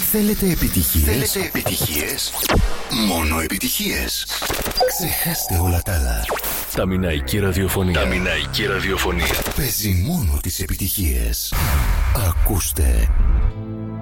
Θέλετε επιτυχίες? Μόνο επιτυχίες. Ξεχάστε όλα τα άλλα. Τα Μιναϊκή Ραδιοφωνία. Παίζει μόνο τις επιτυχίες. Ακούστε